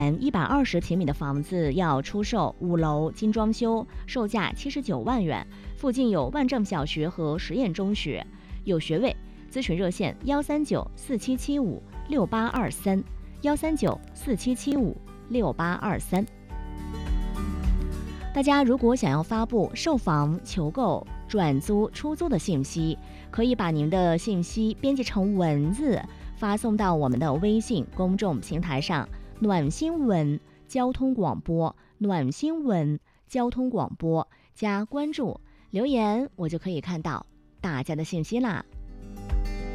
120平米的房子要出售，5楼精装修，售价79万元。附近有万正小学和实验中学，有学位。咨询热线13947756823，13947756823。大家如果想要发布售房、求购、转租、出租的信息，可以把您的信息编辑成文字，发送到我们的微信公众平台上，暖新闻交通广播，暖新闻交通广播，加关注，留言我就可以看到大家的信息啦。